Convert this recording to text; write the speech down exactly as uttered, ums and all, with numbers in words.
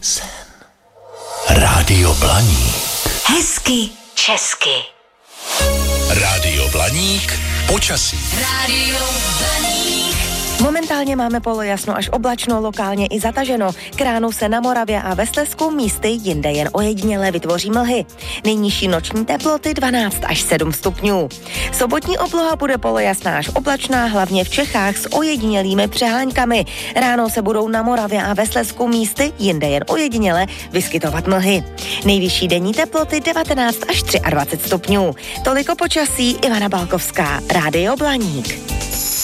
Sen. Rádio Blaník. Hezky česky. Rádio Blaník. Počasí. Rádio Blaník. Momentálně máme polojasno až oblačno, lokálně i zataženo. K ránu se na Moravě a ve Slezsku místy jinde jen ojediněle vytvoří mlhy. Nejnižší noční teploty dvanáct až sedm stupňů. Sobotní obloha bude polojasná až oblačná, hlavně v Čechách s ojedinělými přeháňkami. Ráno se budou na Moravě a ve Slezsku místy jinde jen ojediněle vyskytovat mlhy. Nejvyšší denní teploty devatenáct až dvacet tři stupňů. Toliko počasí, Ivana Balkovská, Rádio Blaník.